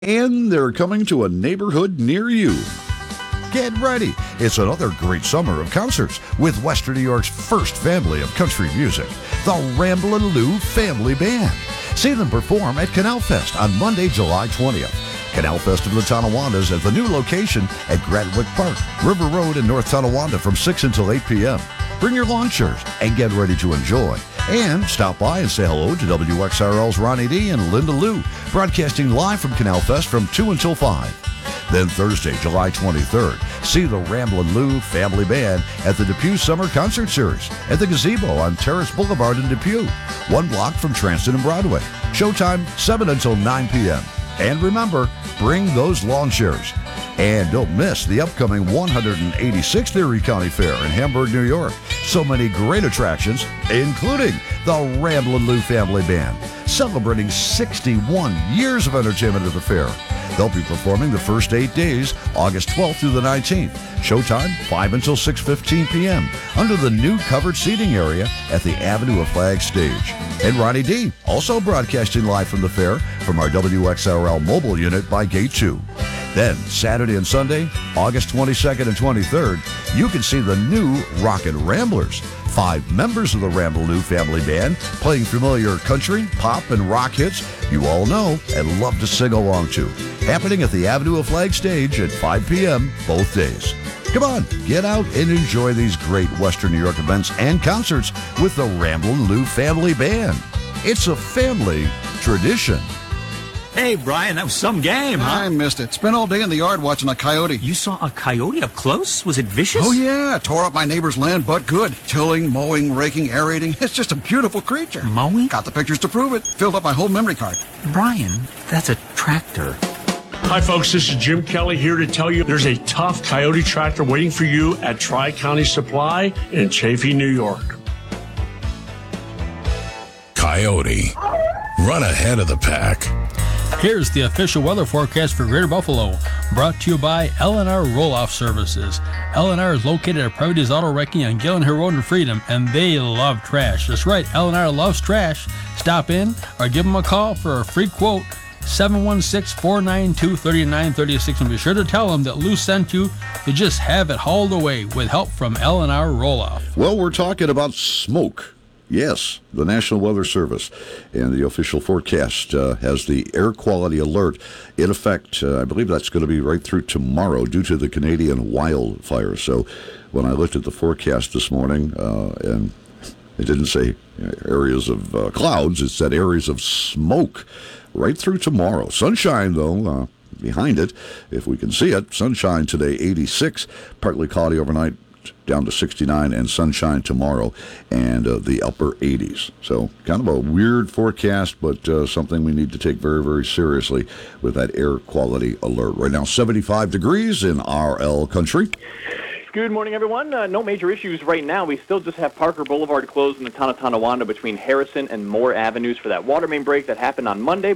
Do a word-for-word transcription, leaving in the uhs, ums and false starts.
And they're coming to a neighborhood near you. Get ready. It's another great summer of concerts with Western New York's first family of country music, the Ramblin' Lou Family Band. See them perform at Canal Fest on Monday, July twentieth. Canal Fest of the Tonawondas at the new location at Gradwick Park, River Road in North Tonawanda from six until eight p.m. Bring your lawn chairs and get ready to enjoy. And stop by and say hello to W X R L's Ronnie D and Linda Lou, broadcasting live from Canal Fest from two until five. Then Thursday, July twenty-third, see the Ramblin' Lou Family Band at the Depew Summer Concert Series at the Gazebo on Terrace Boulevard in Depew, one block from Transton and Broadway. Showtime, seven until nine p.m. And remember, bring those lawn chairs. And don't miss the upcoming one hundred eighty-sixth Erie County Fair in Hamburg, New York. So many great attractions, including the Ramblin' Lou Family Band, celebrating sixty-one years of entertainment at the fair. They'll be performing the first eight days, August twelfth through the nineteenth. Showtime, five until six fifteen p.m. under the new covered seating area at the Avenue of Flags stage. And Ronnie D, also broadcasting live from the fair from our W X R L mobile unit by Gate two. Then, Saturday and Sunday, August twenty-second and twenty-third, you can see the new Rockin' Ramblers, five members of the Ramblin' Lou Family Band playing familiar country, pop, and rock hits you all know and love to sing along to. Happening at the Avenue of Flag stage at five p.m. both days. Come on, get out and enjoy these great Western New York events and concerts with the Ramblin' Lou Family Band. It's a family tradition. Hey, Brian, that was some game, huh? I missed it. Spent all day in the yard watching a coyote. You saw a coyote up close? Was it vicious? Oh, yeah. Tore up my neighbor's land, but good. Tilling, mowing, raking, aerating. It's just a beautiful creature. Mowing? Got the pictures to prove it. Filled up my whole memory card. Brian, that's a tractor. Hi, folks. This is Jim Kelly here to tell you there's a tough Coyote tractor waiting for you at Tri-County Supply in Chaffee, New York. Coyote. Run ahead of the pack. Here's the official weather forecast for Greater Buffalo, brought to you by L and R Roll-Off Services. L and R is located at Priorities Auto Wrecking on Gillen Hill Road in Freedom, and they love trash. That's right, L and R loves trash. Stop in or give them a call for a free quote, seven one six, four nine two, three nine three six, and be sure to tell them that Lou sent you to just have it hauled away with help from L and R Roll-Off. Well, we're talking about smoke. Yes, the National Weather Service and the official forecast uh, has the air quality alert in effect. Uh, I believe that's going to be right through tomorrow due to the Canadian wildfires. So when I looked at the forecast this morning, uh, and it didn't say areas of uh, clouds, it said areas of smoke right through tomorrow. Sunshine, though, uh, behind it, if we can see it. Sunshine today, eighty-six, partly cloudy overnight, down to sixty-nine, and sunshine tomorrow, and uh, the upper eighties. So kind of a weird forecast, but uh, something we need to take very, very seriously with that air quality alert. Right now, seventy-five degrees in R L country. Good morning, everyone. Uh, no major issues right now. We still just have Parker Boulevard closed in the town of Tonawanda between Harrison and Moore Avenues for that water main break that happened on Monday.